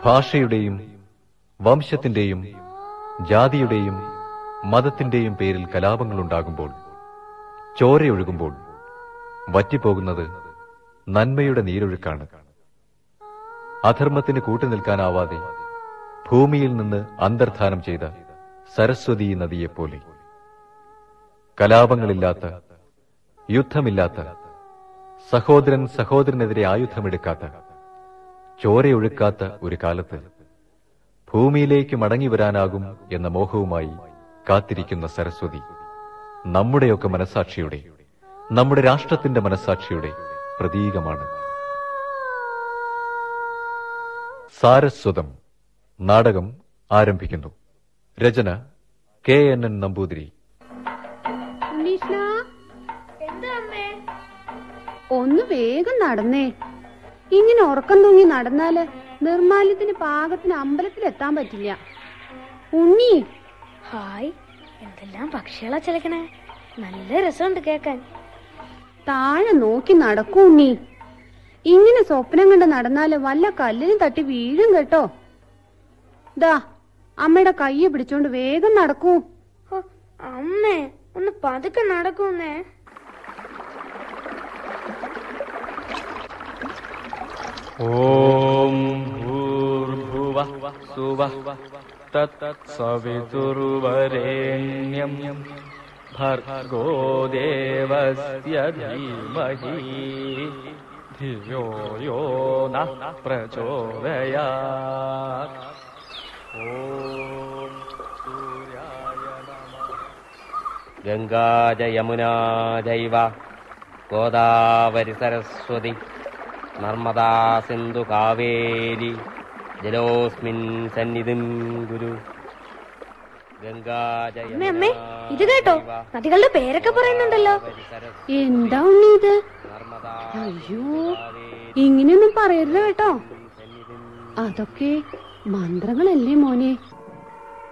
ഭാഷയുടെയും വംശത്തിന്റെയും ജാതിയുടെയും മതത്തിന്റെയും പേരിൽ കലാപങ്ങളുണ്ടാകുമ്പോൾ, ചോരയൊഴുകുമ്പോൾ വറ്റിപ്പോകുന്നത് നന്മയുടെ നീരൊഴുക്കാണ്. അധർമ്മത്തിന് കൂട്ടുനിൽക്കാനാവാതെ ഭൂമിയിൽ നിന്ന് അന്തർധാനം ചെയ്ത സരസ്വതീ നദിയെപ്പോലെ. കലാപങ്ങളില്ലാത്ത, യുദ്ധമില്ലാത്ത, സഹോദരൻ സഹോദരനെതിരെ ആയുധമെടുക്കാത്ത, ചോരയൊഴുക്കാത്ത ഒരു കാലത്ത് ഭൂമിയിലേക്ക് മടങ്ങിവരാനാകും എന്ന മോഹവുമായി കാത്തിരിക്കുന്ന സരസ്വതി നമ്മുടെയൊക്കെ മനസാക്ഷിയുടെ, നമ്മുടെ രാഷ്ട്രത്തിന്റെ മനസാക്ഷിയുടെ പ്രതീകമാണ്. സാരസ്വതം നാടകം ആരംഭിക്കുന്നു. രചന KNN നമ്പൂതിരി. ഒന്ന് വേഗം നടന്നേ. ഇങ്ങനെ ഉറക്കം തൂങ്ങി നടന്നാല് നിർമ്മാല്യത്തിന് പാകത്തിന് അമ്പലത്തിലെത്താൻ പറ്റില്ല. ഉണ്ണി. ഹായ്, എന്തെല്ലാം പക്ഷികളാ ചിലക്കണേ. നല്ല രസമുണ്ട് കേക്കാൻ. താഴെ നോക്കി നടക്കൂ ഉണ്ണി. ഇങ്ങനെ സ്വപ്നം കണ്ട് നടന്നാല് വല്ല കല്ലിനും തട്ടി വീഴും കേട്ടോ. ദാ അമ്മയുടെ കയ്യെ പിടിച്ചോണ്ട് വേഗം നടക്കൂ. അമ്മേ, ഒന്ന് പതുക്കെ നടക്കൂന്നേ. ഓം ഭൂർഭുവഃ സുവഃ തത്സവിതുർവരേണ്യം ഭർഗോ ദേവസ്യ ധീമഹി ധിയോ യോ നഃ പ്രചോദയാത്. ഓം സൂര്യായ നമഃ. ഗംഗാ യമുനാ ചൈവ ഗോദാവരി സരസ്വതി നർമ്മദാ സിന്ധു കാവേരി ജലോസ്മിൻ സന്നിധിം കുരു. അമ്മേ, ഇത് കേട്ടോ, നദികളുടെ പേരൊക്കെ പറയുന്നുണ്ടല്ലോ. എന്താ ഉണ്ണി ഇത്? അയ്യോ, ഇങ്ങനെയൊന്നും പറയരുത് കേട്ടോ. അതൊക്കെ മന്ത്രങ്ങളല്ലേ മോനെ.